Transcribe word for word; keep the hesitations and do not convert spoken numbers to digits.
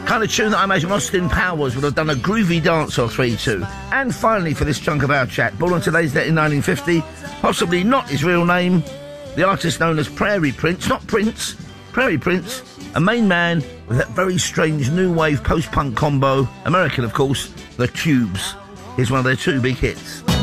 Kind of tune that I imagine Austin Powers would have done a groovy dance or three to. And finally, for this chunk of our chat, born on today's date in nineteen fifty, possibly not his real name, the artist known as Prairie Prince, not Prince, Prairie Prince, a main man with that very strange new wave post-punk combo, American of course, The Tubes. Here's one of their two big hits.